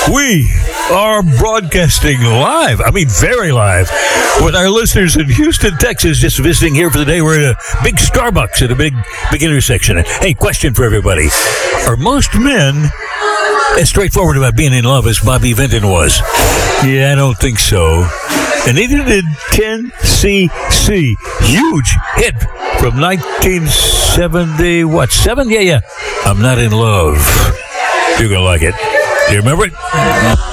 We are broadcasting live. I mean, very live. With our listeners in Houston, Texas, just visiting here for the day. We're at a big Starbucks at a big intersection. Hey, question for everybody. Are most men as straightforward about being in love as Bobby Vinton was? Yeah, I don't think so. And neither did 10cc. Huge hit from 1970, what, 7? Yeah. I'm Not in Love. You're going to like it. Do you remember it?